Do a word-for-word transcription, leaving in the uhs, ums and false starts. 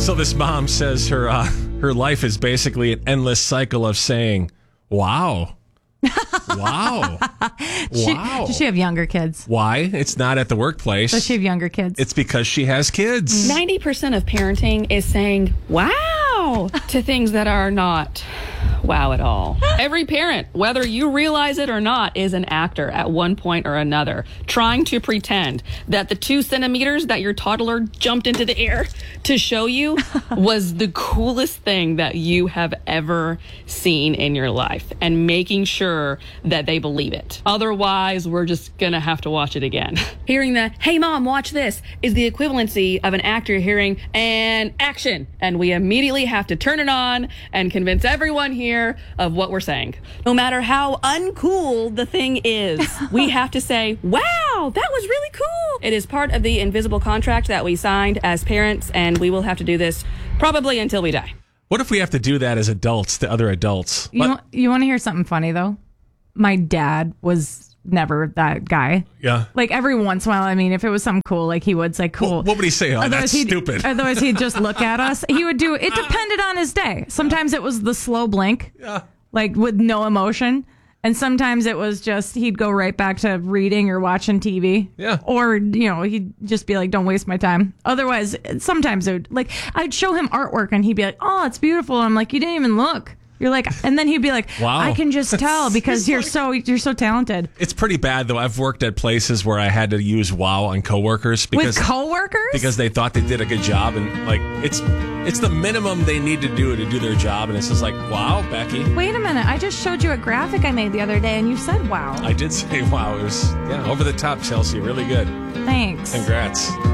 So this mom says her uh, her life is basically an endless cycle of saying, wow. Wow. She, Wow. Does she have younger kids? Why? It's not at the workplace. Does she have younger kids? It's because she has kids. ninety percent of parenting is saying wow to things that are not wow at all. Every parent, whether you realize it or not, is an actor at one point or another, trying to pretend that the two centimeters that your toddler jumped into the air to show you was the coolest thing that you have ever seen in your life, and making sure that they believe it. Otherwise, we're just gonna have to watch it again. Hearing the, hey mom, watch this, is the equivalency of an actor hearing, and action. And we immediately have to turn it on and convince everyone here of what we're saying. No matter how uncool the thing is, we have to say, wow, that was really cool. It is part of the invisible contract that we signed as parents, and we will have to do this probably until we die. What if we have to do that as adults to other adults? You, What- want, you want to hear something funny, though? My dad was never that guy. Yeah. Like, every once in a while, I mean, if it was something cool, like, he would say, cool. What, what would he say? Oh, that's he'd- stupid. Otherwise, he'd just look at us. He would do, it depended on his day. Sometimes it was the slow blink, Yeah. like, with no emotion. And sometimes it was just, he'd go right back to reading or watching T V. Yeah. Or, you know, he'd just be like, don't waste my time. Otherwise, sometimes it would, like, I'd show him artwork and he'd be like, oh, it's beautiful. I'm like, you didn't even look. You're like, and then he'd be like, Wow. I can just tell because you're so, you're so talented. It's pretty bad, though. I've worked at places where I had to use wow on coworkers because With coworkers? because they thought they did a good job, and like it's it's the minimum they need to do to do their job, and it's just like, wow, Becky. Wait a minute. I just showed you a graphic I made the other day and you said, wow. I did say wow. It was yeah over the top, Chelsea. Really good. Thanks. Congrats.